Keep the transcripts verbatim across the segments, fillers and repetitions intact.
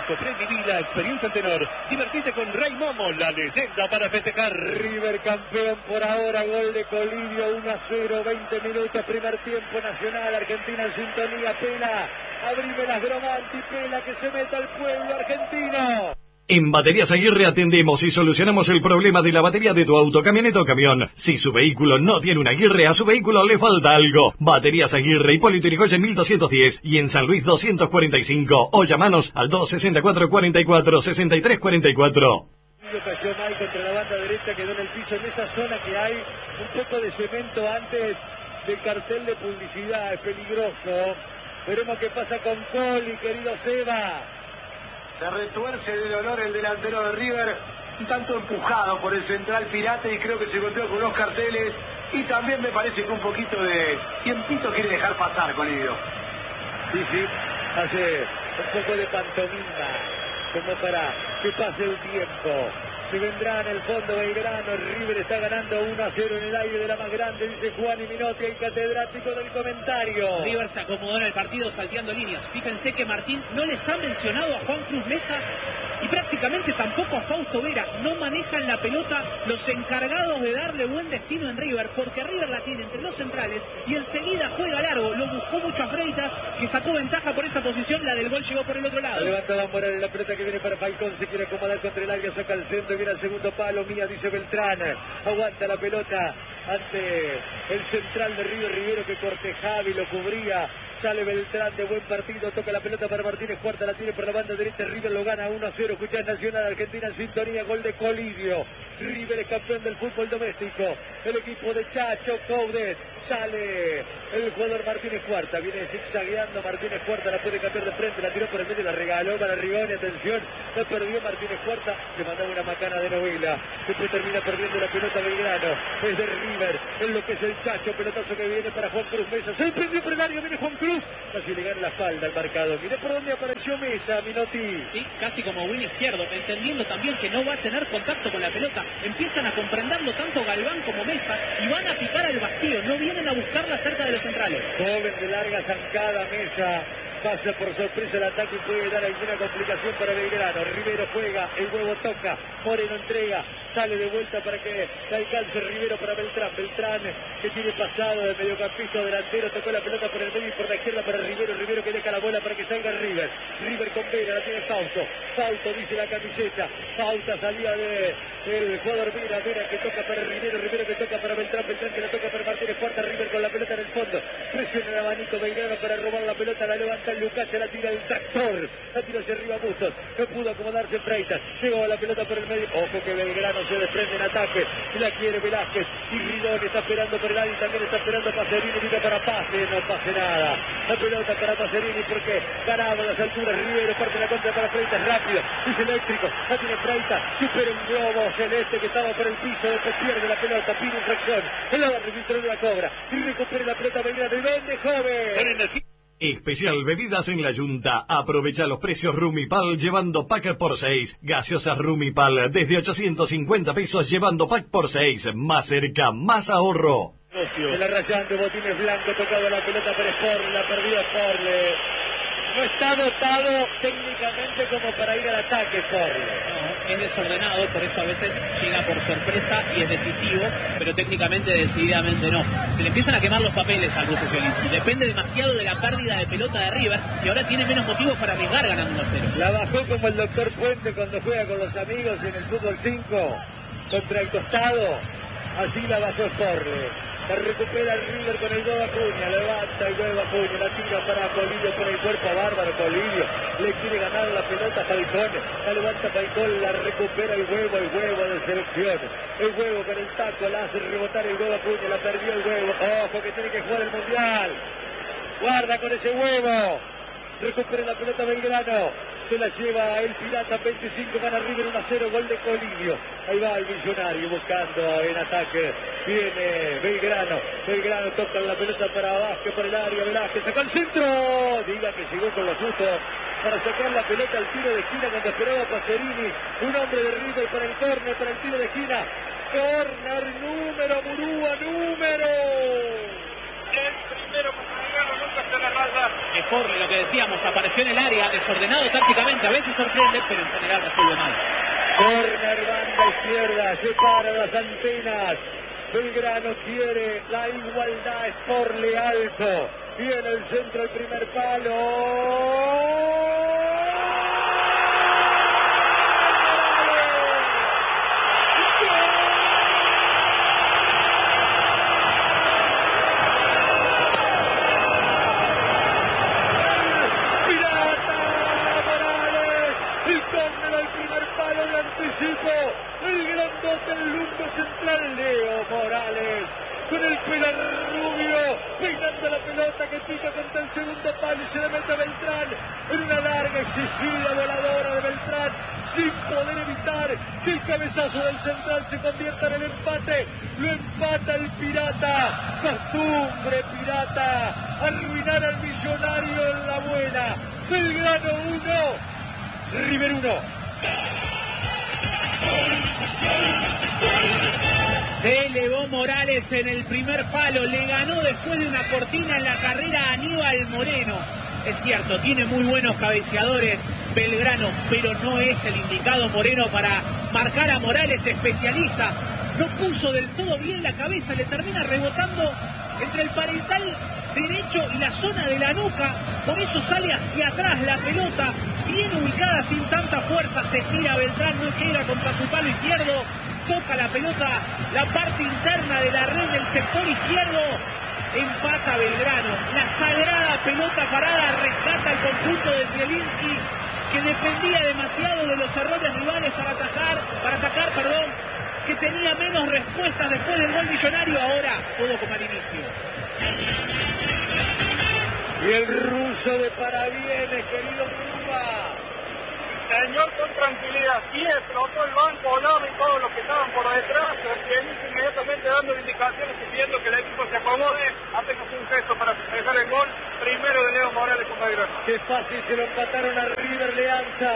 Vasco Fred, viví la experiencia Antenor. Divertite con Rey Momo, la leyenda para festejar. River campeón por ahora, gol de Colidio, uno a cero, veinte minutos, primer tiempo Nacional, Argentina en sintonía, Pela, abrime las Gromanti, Pela, que se meta al pueblo argentino. En Baterías Aguirre atendemos y solucionamos el problema de la batería de tu auto, camioneta o camión. Si su vehículo no tiene un Aguirre, a su vehículo le falta algo. Baterías Aguirre, Hipólito Yrigoyen mil doscientos diez y en San Luis doscientos cuarenta y cinco. O llamanos al dos sesenta y cuatro, cuarenta y cuatro, sesenta y tres cuarenta y cuatro. Cayó mal contra la banda derecha, quedó en el piso, en esa zona que hay un poco de cemento antes del cartel de publicidad. Es peligroso. Veremos qué pasa con Coli, querido Seba. Se retuerce de dolor el delantero de River, un tanto empujado por el central Pirate, y creo que se golpeó con unos carteles, y también me parece que un poquito de tiempito quiere dejar pasar Colidio. Sí, sí, hace un poco de pantomima, como para que pase el tiempo. Se vendrá en el fondo Belgrano, River está ganando uno a cero en el aire de la más grande, dice Juan y Minotti, el catedrático del comentario. River se acomodó en el partido salteando líneas. Fíjense que Martín no les ha mencionado a Juan Cruz Mesa y prácticamente tampoco a Fausto Vera. No manejan la pelota los encargados de darle buen destino en River, porque River la tiene entre los centrales y enseguida juega largo. Lo buscó mucho a Freitas, que sacó ventaja por esa posición. La del gol llegó por el otro lado. Levanta Morales, la pelota que viene para Falcón, se quiere acomodar contra el área, saca el centro, viene al segundo palo, Mía, dice Beltrán, aguanta la pelota ante el central de River, Rivero, que cortejaba y lo cubría. Sale Beltrán de buen partido, toca la pelota para Martínez Cuarta, la tiene por la banda derecha, River lo gana uno a cero, escuchá Nacional, Argentina en sintonía, gol de Colidio. River es campeón del fútbol doméstico, el equipo de Chacho Coudet. Sale el jugador Martínez Cuarta, viene zigzagueando Martínez Cuarta, la puede cambiar de frente, la tiró por el medio, la regaló para Rigoni, atención, la perdió Martínez Cuarta, se mandaba una macana de novela, después termina perdiendo la pelota Belgrano, es de River, es lo que es el Chacho, pelotazo que viene para Juan Cruz Mesa, se prendió por el área, viene Juan Cruz, casi le gana la espalda al marcado, miré por dónde apareció Mesa, Minotti. Sí, casi como win izquierdo, entendiendo también que no va a tener contacto con la pelota, empiezan a comprenderlo tanto Galván como Mesa y van a picar al vacío, no vienen a buscarla cerca de los centrales. Joven de larga zancada, Mesa pasa por sorpresa el ataque y puede dar alguna complicación para Belgrano. Rivero juega, el huevo toca, Moreno entrega, sale de vuelta para que alcance Rivero para Beltrán. Beltrán que tiene pasado de mediocampista delantero, tocó la pelota por el medio y por la izquierda para Rivero. Rivero que deja la bola para que salga River. River con Vera, la tiene Fausto. Fausto dice la camiseta. Fausta salía de el jugador Vera, Vera que toca para Rivero, Rivero que toca para Beltrán, Beltrán que la toca para Martínez Cuarta, River con la pelota en el fondo. Presiona el abanico Belgrano para robar la pelota, la levanta el Lucache, la tira el tractor, la tira hacia arriba Bustos, no pudo acomodarse Freitas, llegó la pelota por el medio, ojo que Belgrano se desprende en ataque, y la quiere Velázquez, y Ridón está esperando por el área, también está esperando Pacerini, tira para pase, no pase nada, la pelota para Pacerini porque ganaba a las alturas, Rivero parte la contra para Freitas, rápido, es eléctrico, la tiene Freitas, supera un globo celeste que estaba por el piso, después pierde la pelota, pide infracción, el árbitro de la cobra, y recupera la pelota Belgrano, y vende joven. Especial bebidas en la Yunta. Aprovecha los precios Rumipal llevando pack por seis. Gaseosas Rumipal desde ochocientos cincuenta pesos llevando pack por seis. Más cerca, más ahorro. Se la rayando, Botines Blanco, tocado la pelota para Sporle, la perdió Sporle. No está dotado técnicamente como para ir al ataque Sporle. Es desordenado, por eso a veces llega por sorpresa y es decisivo, pero técnicamente decididamente no. Se le empiezan a quemar los papeles al ruso Zielinski. Depende demasiado de la pérdida de pelota de River y ahora tiene menos motivos para arriesgar ganando uno a cero. La bajó como el doctor Puente cuando juega con los amigos en el fútbol cinco contra el costado. Así la bajó Sporle. La recupera el River con el huevo Acuña, levanta el huevo Acuña, la tira para Colidio, por el cuerpo bárbaro, Colidio, le quiere ganar la pelota a Falcón, la levanta Falcón, la recupera el huevo, el huevo de selección, el huevo con el taco, la hace rebotar el huevo Acuña, la perdió el huevo, ojo que tiene que jugar el Mundial, guarda con ese huevo, recupera la pelota Belgrano, se la lleva el Pirata, veinticinco, gana River uno a cero, gol de Colidio. Ahí va el Millonario buscando en ataque. Viene Belgrano. Belgrano toca la pelota para Vázquez por el área. Velázquez saca el centro. Diga que llegó con lo justo para sacar la pelota al tiro de esquina cuando esperaba Pacerini. Un hombre de River para el córner, para el tiro de esquina. Córner número, Murúa número. El primero con Belgrano nunca se la raya. Sporle, lo que decíamos, apareció en el área, desordenado tácticamente, a veces sorprende, pero en general resuelve mal. Corner, banda izquierda, se paran las antenas. Belgrano quiere la igualdad, Sporle alto. Viene el centro, el primer palo. El grandote, el lumbo central, Leo Morales, con el pelo rubio, peinando la pelota que pica contra el segundo palo y se le mete a Beltrán, en una larga exigida voladora de Beltrán, sin poder evitar que el cabezazo del central se convierta en el empate. Lo empata el Pirata, costumbre Pirata, arruinar al Millonario en la buena. Belgrano uno, River uno. Se elevó Morales en el primer palo, le ganó después de una cortina en la carrera a Aníbal Moreno. Es cierto, tiene muy buenos cabeceadores Belgrano, pero no es el indicado Moreno para marcar a Morales, especialista. No puso del todo bien la cabeza, le termina rebotando entre el parietal derecho y la zona de la nuca, por eso sale hacia atrás la pelota, bien ubicada sin tanta fuerza, se estira Beltrán, no llega contra su palo izquierdo, toca la pelota, la parte interna de la red del sector izquierdo, empata Belgrano, la sagrada pelota parada rescata el conjunto de Zielinski, que dependía demasiado de los errores rivales para atajar, para atacar, perdón, que tenía menos respuestas después del gol millonario, ahora todo como al inicio. Y el ruso de parabienes, querido Murúa. Señor, con tranquilidad, sí explotó el banco, Olave y todos los que estaban por detrás, Zielinski inmediatamente dando indicaciones y pidiendo que el equipo se acomode, apenas un gesto para dejar el gol, primero de Leo Morales con Belgrano. Qué fácil se lo empataron a River Leanza.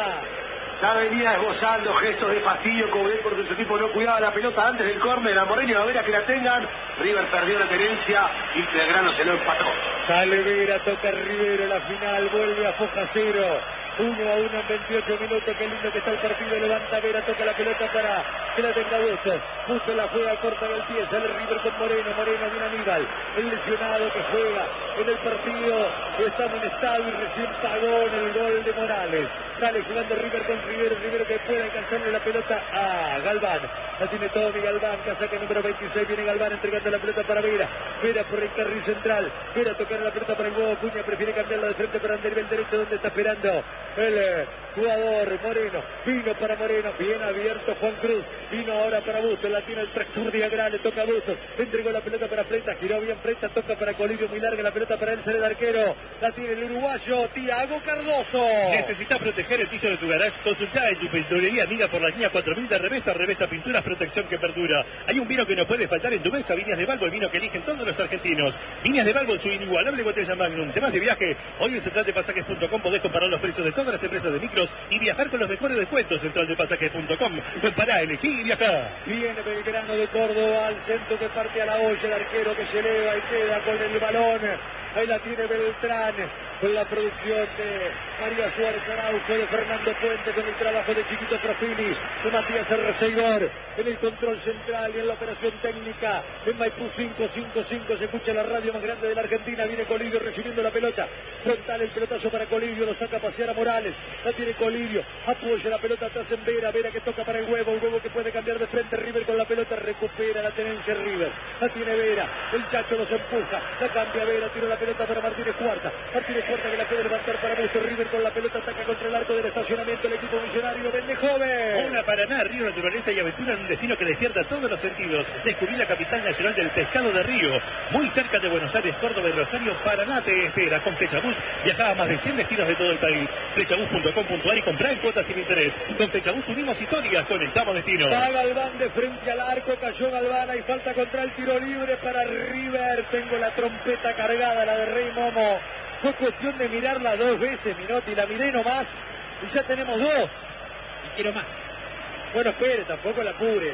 Ya venía esbozando gestos de fastidio como él porque su equipo no cuidaba la pelota antes del córner. A Moreno y a Vera que la tengan. River perdió la tenencia y Belgrano se lo empató. Sale Vera, toca Rivero, la final, vuelve a Foja cero. uno a uno en veintiocho minutos, qué lindo que está el partido, levanta Vera, toca la pelota para que la tenga Bustos. Bustos la juega corta del pie, sale River con Moreno, Moreno viene Aníbal, el lesionado que juega en el partido, está amonestado y recién pagó en el gol de Morales. Sale jugando River con Rivero, Rivero que puede alcanzarle la pelota a Galván. La tiene Tommy Galván, casaca número veintiséis, viene Galván entregando la pelota para Vera. Vera por el carril central, Vera tocar la pelota para el huevo Cuña, prefiere cambiarla de frente para el derecho donde está esperando el eh, jugador Moreno. Vino para Moreno, bien abierto Juan Cruz, vino ahora para Bustos, la tiene el tractor diagonal, le toca a Bustos, entregó la pelota para Preta, giró bien Preta, toca para Colidio, muy larga la pelota para él, sale el arquero, la tiene el uruguayo Tiago Cardoso. ¿Necesitas proteger el piso de tu garage? Consultá en tu pinturería amiga por la línea cuatro mil de Revesta, Revesta Pinturas, protección que perdura. Hay un vino que no puede faltar en tu mesa, Viñas de Balbo, el vino que eligen todos los argentinos. Viñas de Balbo, su inigualable botella Magnum. Temas de viaje, hoy en central de pasajes punto com podés comparar los precios de todas las empresas de micros y viajar con los mejores descuentos. central de pasajes punto com. Compará, elegí y viajá. Viene Belgrano de Córdoba al centro que parte a la olla, el arquero que se eleva y queda con el balón. Ahí la tiene Beltrán con la producción de María Suárez Araujo, de Fernando Puente, con el trabajo de Chiquito Profili, de Matías Arreceidor, en el control central y en la operación técnica en Maipú cinco cinco cinco, se escucha la radio más grande de la Argentina, viene Colidio recibiendo la pelota, frontal el pelotazo para Colidio, lo saca a pasear a Morales, la tiene Colidio, apoya la pelota atrás en Vera, Vera que toca para el huevo, un huevo que puede cambiar de frente, River con la pelota, recupera la tenencia River, la tiene Vera, el Chacho los empuja, la cambia Vera, tira la pelota para Martínez Cuarta, Martínez Cuarta que la puede levantar para Bustos, River con la pelota ataca contra el arco del estacionamiento, el equipo millonario lo vende joven. Hola Paraná, Río Naturaleza y Aventura en un destino que despierta todos los sentidos. Descubrí la capital nacional del pescado de Río, muy cerca de Buenos Aires, Córdoba y Rosario. Paraná te espera. Con Flechabús viaja a más de cien destinos de todo el país. Flechabús punto com punto ar y comprá en cuotas sin interés. Con Flechabús unimos historias, conectamos destinos. Va Galván de frente al arco, cayó Galván, hay falta contra el tiro libre para River. Tengo la trompeta cargada, la de Rey Momo. Fue cuestión de mirarla dos veces, Minotti, la miré nomás y ya tenemos dos. Y quiero más. Bueno, espere, tampoco la apure.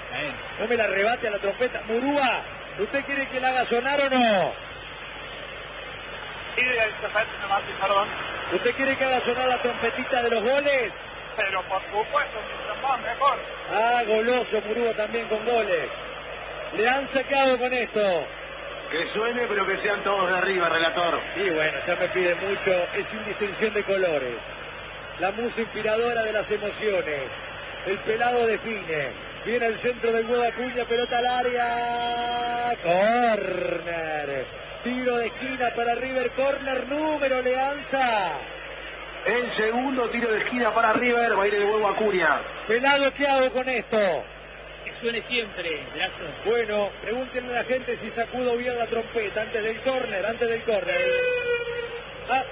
No me la rebate a la trompeta. Murúa, ¿usted quiere que la haga sonar o no? Y el chofer, Martín, perdón. ¿Usted quiere que haga sonar la trompetita de los goles? Pero por supuesto, mientras más mejor. Ah, goloso Murúa también con goles. Le han sacado con esto. Que suene, pero que sean todos de arriba, relator. Y bueno, ya me pide mucho, es sin distinción de colores. La musa inspiradora de las emociones. El pelado define. Viene al centro del huevo Acuña, pelota al área. Corner. Tiro de esquina para River, corner número Leanza. El segundo tiro de esquina para River, va a ir el huevo Acuña. Pelado, ¿qué hago con esto? Que suene siempre, Brazo. Bueno, pregúntenle a la gente si sacudo bien la trompeta antes del córner, antes del córner. Ah,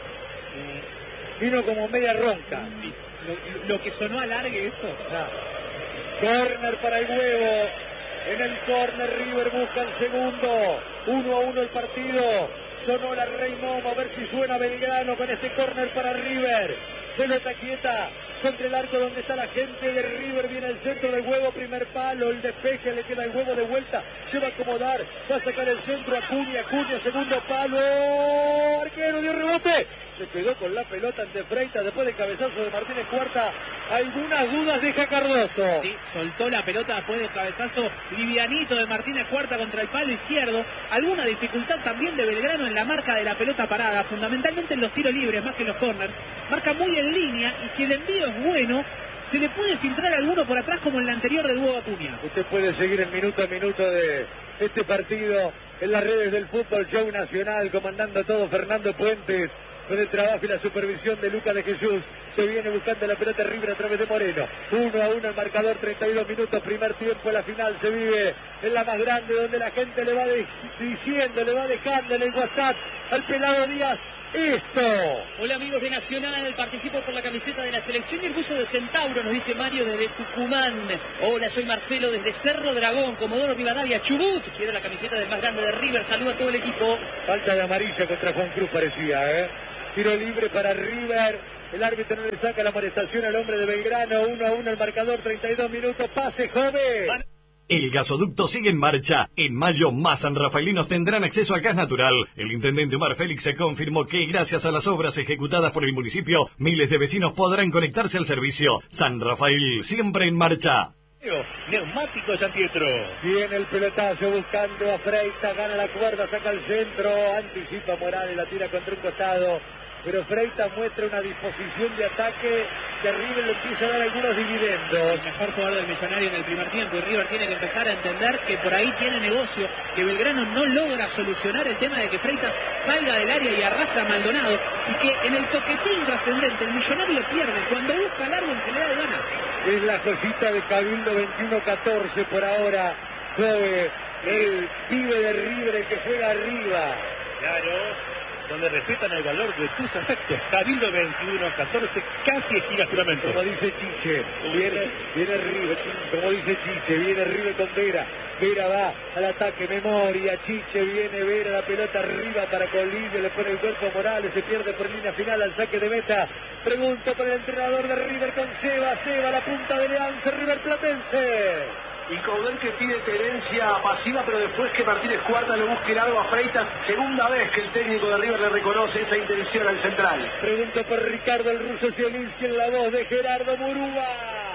vino como media ronca. Lo, lo que sonó alargue eso. Ah. Córner para el huevo. En el córner River busca el segundo. Uno a uno el partido. Sonó la Rey Momo, a ver si suena Belgrano con este córner para River. Pelota quieta contra el arco donde está la gente de River. Viene el centro del huevo, primer palo, el despeje, le queda el huevo de vuelta, se va a acomodar, va a sacar el centro, Acuña, Acuña, segundo palo, arquero dio rebote, se quedó con la pelota ante Freitas después del cabezazo de Martínez Cuarta. Algunas dudas deja Cardoso. Sí, soltó la pelota después del cabezazo livianito de Martínez Cuarta contra el palo izquierdo. Alguna dificultad también de Belgrano en la marca de la pelota parada, fundamentalmente en los tiros libres más que en los córners. Marca muy en línea y si el envío es bueno, se le puede filtrar alguno por atrás como en la anterior del huevo Acuña. Usted puede seguir el minuto a minuto de este partido en las redes del Fútbol Show Nacional, comandando todo Fernando Puentes, con el trabajo y la supervisión de Lucas de Jesús. Se viene buscando la pelota River a través de Moreno. Uno a uno el marcador, treinta y dos minutos, primer tiempo. La final se vive en la más grande, donde la gente le va diciendo, le va dejando en el WhatsApp al pelado Díaz esto. Hola amigos de Nacional, participo por la camiseta de la selección y el buzo de Centauro, nos dice Mario desde Tucumán. Hola, soy Marcelo desde Cerro Dragón, Comodoro Rivadavia, Chubut. Quiero la camiseta del más grande de River, saluda a todo el equipo. Falta de amarilla contra Juan Cruz parecía, ¿eh? Tiro libre para River. El árbitro no le saca la amonestación al hombre de Belgrano. Uno a uno el marcador, treinta y dos minutos. Pase, joven. El gasoducto sigue en marcha. En mayo, más sanrafaelinos tendrán acceso al gas natural. El intendente Omar Félix se confirmó que, gracias a las obras ejecutadas por el municipio, miles de vecinos podrán conectarse al servicio. San Rafael, siempre en marcha. Neumático San Pietro. Viene el pelotazo buscando a Freitas, gana la cuerda, saca el centro, anticipa Morales, la tira contra un costado. Pero Freitas muestra una disposición de ataque que a River le empieza a dar algunos dividendos. El mejor jugador del Millonario en el primer tiempo, y River tiene que empezar a entender que por ahí tiene negocio, que Belgrano no logra solucionar el tema de que Freitas salga del área y arrastra a Maldonado, y que en el toquetín trascendente el Millonario pierde, cuando busca largo en general gana. Es la joyita de Cabildo, veintiuno catorce por ahora, Jove, el pibe de River, el que juega arriba. Claro, donde respetan el valor de tus afectos. Cabildo veintiuno catorce, casi esquina juramento. Como dice Chiche, viene, viene River, como dice Chiche, viene River con Vera. Vera va al ataque, memoria, Chiche viene, Vera, la pelota arriba para Colillo, le pone el cuerpo a Morales, se pierde por línea final al saque de meta. Pregunto por el entrenador de River con Seba, Seba, la punta de Leanza, River Platense. Y Caudel que pide tenencia pasiva, pero después que Martínez Cuarta le busque largo a Freitas. Segunda vez que el técnico de River le reconoce esa intención al central. Pregunto por Ricardo el ruso Zielinski en la voz de Gerardo Murúa.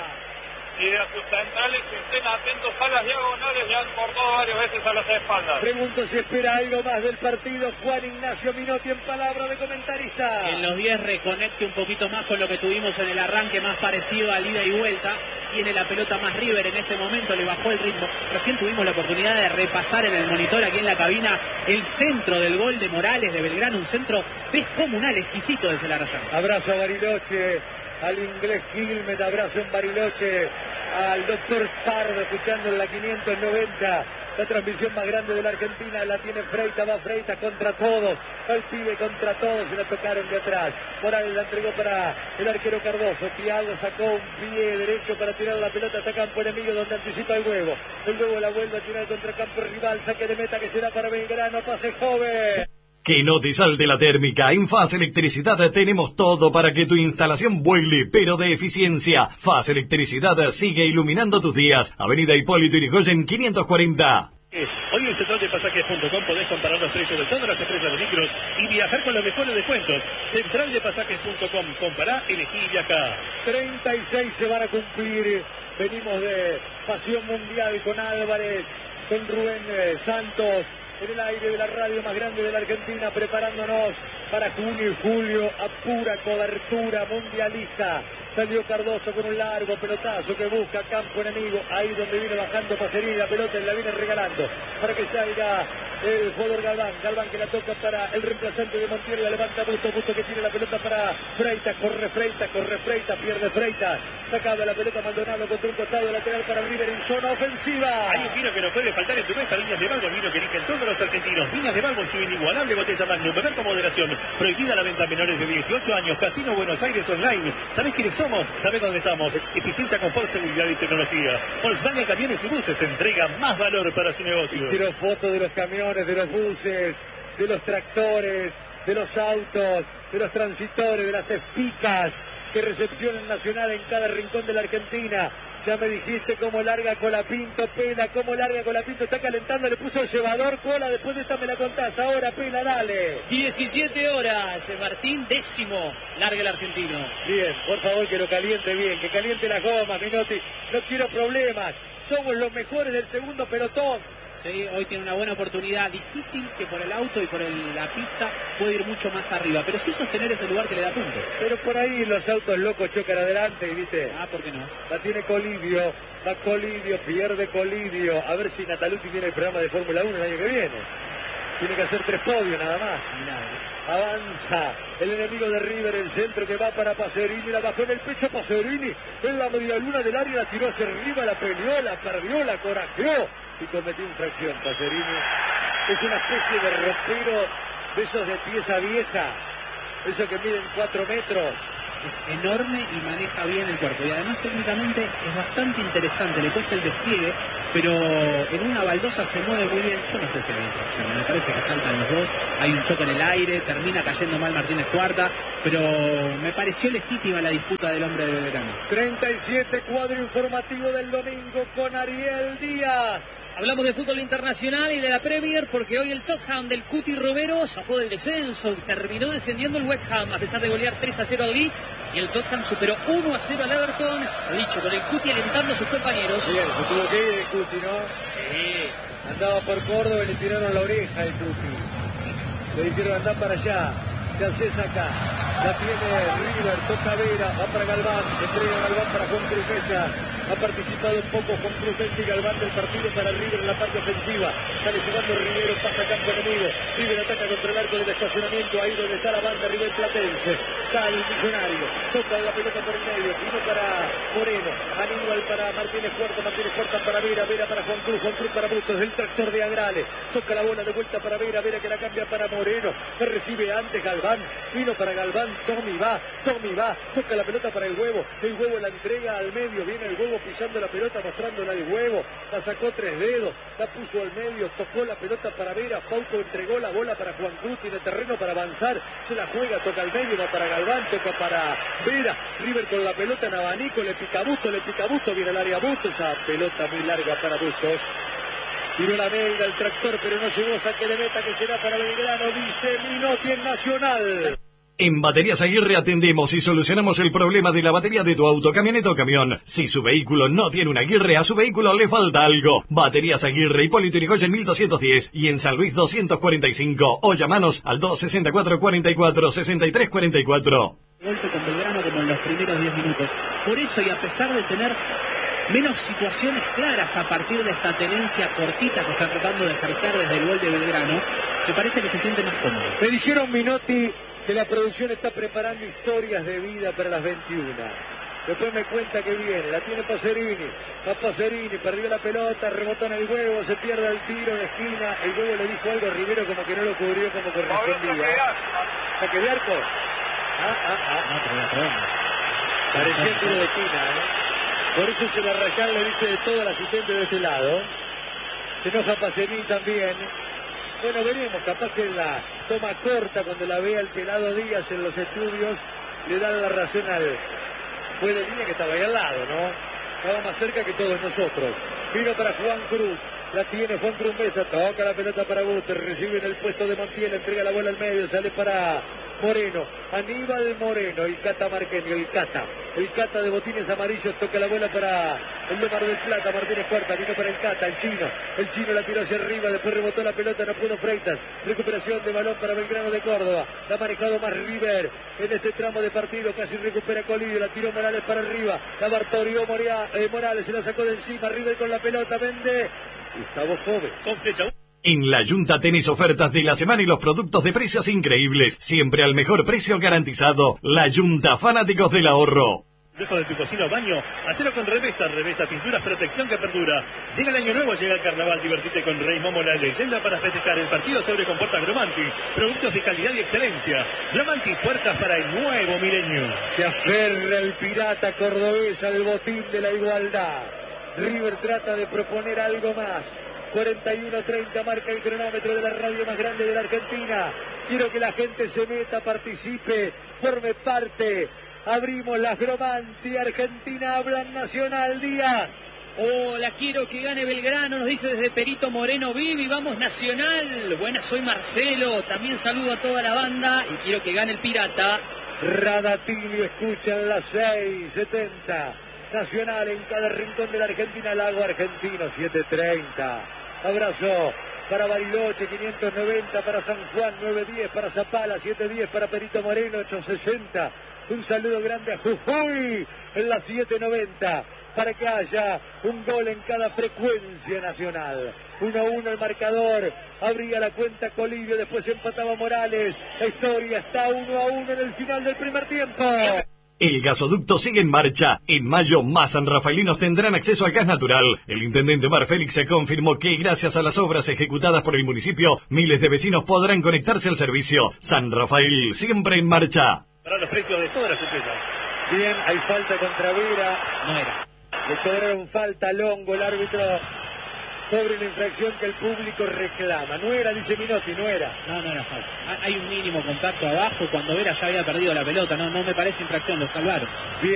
Y a sus centrales que estén atentos a las diagonales, ya han cortado varias veces a las espaldas. Pregunto si espera algo más del partido Juan Ignacio Minotti en palabra de comentarista. Que en los diez reconecte un poquito más con lo que tuvimos en el arranque, más parecido al ida y vuelta. Tiene la pelota más River en este momento, le bajó el ritmo. Recién tuvimos la oportunidad de repasar en el monitor aquí en la cabina el centro del gol de Morales de Belgrano, un centro descomunal, exquisito de Celarayán. Abrazo a Bariloche, al inglés Quilmes, abrazo en Bariloche, al doctor Pardo escuchando en la quinientos noventa. La transmisión más grande de la Argentina la tiene Freitas, va Freitas contra todos, el pibe contra todos, se la tocaron de atrás. Morales la entregó para el arquero Cardoso, Thiago sacó un pie derecho para tirar la pelota hasta campo enemigo donde anticipa el huevo. El huevo la vuelve a tirar contra campo rival, saque de meta que será para Belgrano, pase joven. Que no te salte la térmica. En Faz Electricidad tenemos todo para que tu instalación vuele, pero de eficiencia. Faz Electricidad sigue iluminando tus días. Avenida Hipólito Yrigoyen quinientos cuarenta. Hoy en central de pasajes punto com podés comparar los precios de todas las empresas de micros y viajar con los mejores descuentos. central de pasajes punto com, compará, elegí y viajá. treinta y seis se van a cumplir. Venimos de Pasión Mundial con Álvarez, con Rubén eh, Santos, en el aire de la radio más grande de la Argentina, preparándonos para junio y julio a pura cobertura mundialista. Salió Cardoso con un largo pelotazo que busca campo enemigo, ahí donde viene bajando Pacerini, la pelota y la viene regalando para que salga el jugador Galván. Galván que la toca para el reemplazante de Montiel, la levanta Busto, Busto que tiene la pelota para Freitas, corre Freitas, corre Freitas, pierde Freitas, sacaba la pelota Maldonado contra un costado lateral para River en zona ofensiva. Hay un vino que no puede faltar en tu mesa, Viñas de Balbo, el vino que eligen todos los argentinos. Viñas de Balbo, su inigualable botella Magnum, beber con moderación, prohibida la venta a menores de dieciocho años, Casino Buenos Aires Online. ¿Sabés quiénes somos? ¿Sabés dónde estamos? Eficiencia, confort, seguridad y tecnología. Volkswagen Camiones y Buses entrega más valor para su negocio. Quiero fotos de los camiones, de los buses, de los tractores, de los autos, de los transitores, de las espicas que recepcionan Nacional en cada rincón de la Argentina. Ya me dijiste cómo larga Colapinto, Pela, cómo larga Colapinto, está calentando, le puso el llevador, Cola, después de esta me la contás, ahora Pela, dale. diecisiete horas, Martín, décimo, larga el argentino. Bien, por favor que lo caliente bien, que caliente las gomas, Minotti, no quiero problemas, somos los mejores del segundo pelotón. Sí, hoy tiene una buena oportunidad, difícil que por el auto y por el, la pista puede ir mucho más arriba, pero sí sostener ese lugar que le da puntos. Pero por ahí los autos locos chocan adelante, ¿viste? Ah, ¿por qué no? La tiene Colidio, va Colidio, pierde Colidio, a ver si Natalucci tiene el programa de Fórmula uno el año que viene. Tiene que hacer tres podios nada más. Mirá. Avanza el enemigo de River, el centro que va para Pacerini, la bajó en el pecho Pacerini, en la media luna del área, la tiró hacia arriba, la peleó, la perdió, la corajeó y cometió infracción. Pacerini es una especie de ropero de esos de pieza vieja, esos que miden cuatro metros. Es enorme y maneja bien el cuerpo y además técnicamente es bastante interesante, le cuesta el despliegue, pero en una baldosa se mueve muy bien. Yo no sé si hay infracción, me parece que saltan los dos, hay un choque en el aire, termina cayendo mal Martínez Cuarta, pero me pareció legítima la disputa del hombre de Belgrano. treinta y siete, cuadro informativo del domingo con Ariel Díaz. Hablamos de fútbol internacional y de la Premier porque hoy el Tottenham del Cuti Romero zafó del descenso, terminó descendiendo el West Ham a pesar de golear tres a cero al Leeds y el Tottenham superó uno a cero al Everton, lo dicho, con el Cuti alentando a sus compañeros. Bien, se tuvo que ir el Cuti, ¿no? Sí. Andaba por Córdoba y le tiraron la oreja al Cuti. Le dijeron andar para allá, ¿qué haces acá? La tiene River, toca Vera, va para Galván, entrega Galván para Juan Cruz Mesa. Ha participado un poco Juan Cruz Mesa y Galván del partido para River en la parte ofensiva. Sale jugando Rivero, pasa a campo enemigo. River ataca contra el arco del estacionamiento, ahí donde está la banda River Platense. Sale el Millonario, toca la pelota por el medio, vino para Moreno, Aníbal para Martínez Cuarta, Martínez Cuarta para Vera, Vera para Juan Cruz, Juan Cruz para Bustos, el tractor de Agrale. Toca la bola de vuelta para Vera, Vera que la cambia para Moreno. La recibe antes Galván, vino para Galván, Tommy va, Tommy va, toca la pelota para el Huevo, el Huevo la entrega al medio, viene el Huevo pisando la pelota, mostrándola al Huevo, la sacó tres dedos, la puso al medio, tocó la pelota para Vera, Pauto entregó la bola para Juan Cruz, tiene terreno para avanzar, se la juega, toca al medio, va para Galván, toca para Vera, River con la pelota en abanico, le pica Bustos, le pica Bustos, viene al área Bustos, esa pelota muy larga para Bustos. Tiró la belga, el tractor, pero no llegó, saque de meta que será para Belgrano, dice Minotti en Nacional. En Baterías Aguirre atendemos y solucionamos el problema de la batería de tu auto, camioneta o camión. Si su vehículo no tiene una Aguirre, a su vehículo le falta algo. Baterías Aguirre, Hipólito Yrigoyen mil doscientos diez y en San Luis doscientos cuarenta y cinco. O llamanos al dos sesenta y cuatro, cuarenta y cuatro, sesenta y tres cuarenta y cuatro. Golpe con Belgrano como en los primeros diez minutos. Por eso y a pesar de tener menos situaciones claras a partir de esta tenencia cortita que está tratando de ejercer desde el gol de Belgrano, me parece que se siente más cómodo. Me dijeron Minotti que la producción está preparando historias de vida para las veintiuna. Después me cuenta que viene, la tiene Pacerini, va Pacerini, perdió la pelota, rebotó en el Huevo, se pierde el tiro en la esquina, el Huevo le dijo algo a Rivero como que no lo cubrió como correspondía. ¿Saque de arco? Ah, ah, ah. No, pero la toma. Parecía tiro de esquina, ¿eh? Por eso se la Rayán le dice de todo al asistente de este lado. Se enoja Pacerini también. Bueno, veremos, capaz que en la toma corta, cuando la vea el pelado Díaz en los estudios, le dan la razón al juez de línea que estaba ahí al lado, ¿no? Estaba más cerca que todos nosotros. Vino para Juan Cruz, La tiene Juan Cruz Mesa, toca la pelota para Busto, recibe en el puesto de Montiel, entrega la bola al medio, sale para Moreno, Aníbal Moreno, el Cata Marqueño, el Cata, el Cata de botines amarillos, toca la bola para el de Mar del Plata, Martínez Cuarta, vino para el Cata, el chino, el chino la tiró hacia arriba, después rebotó la pelota, no pudo Freitas, recuperación de balón para Belgrano de Córdoba, la ha manejado más River en este tramo de partido, casi recupera Colidio, la tiró Morales para arriba, la Bartorió Moria, eh, Morales, se la sacó de encima, River con la pelota, vende Gustavo Joven. Con flecha. En la Junta tenés ofertas de la semana y los productos de precios increíbles. Siempre al mejor precio garantizado. La Junta, fanáticos del ahorro. Dejo de tu cocina o baño, hacelo con Revesta, Revesta Pinturas, protección que perdura. Llega el año nuevo, llega el carnaval, divertite con Rey Momo, la leyenda para festejar el partido sobre comporta Gromanti. Productos de calidad y excelencia. Gromanti, puertas para el nuevo milenio. Se aferra el pirata cordobés al botín de la igualdad. River trata de proponer algo más. cuarenta y uno treinta marca el cronómetro de la radio más grande de la Argentina. Quiero que la gente se meta, participe, forme parte. Abrimos las Gromanti, Argentina habla Nacional. Díaz. Hola, quiero que gane Belgrano, nos dice desde Perito Moreno Vivi, vamos Nacional. Buenas, soy Marcelo, también saludo a toda la banda y quiero que gane el Pirata. Radatilio escuchan las seis setenta. Nacional en cada rincón de la Argentina, Lago Argentino, siete treinta. Abrazo para Bariloche, quinientos noventa, para San Juan, novecientos diez, para Zapala, setecientos diez, para Perito Moreno, ochocientos sesenta. Un saludo grande a Jujuy en la setecientos noventa, para que haya un gol en cada frecuencia nacional. uno a uno el marcador, abría la cuenta Colidio, después empataba Morales. La historia está uno a uno en el final del primer tiempo. El gasoducto sigue en marcha. En mayo, más sanrafaelinos tendrán acceso al gas natural. El intendente Mar Félix se confirmó que, gracias a las obras ejecutadas por el municipio, miles de vecinos podrán conectarse al servicio. San Rafael, siempre en marcha. Para los precios de todas las empresas. Bien, hay falta contra Vera. No era. Le cobraron falta a Longo, el árbitro sobre la infracción que el público reclama. No era, dice Minotti, no era. No, no era falta. Hay un mínimo contacto abajo cuando Vera ya había perdido la pelota. No, no me parece infracción, lo salvaron. Bien.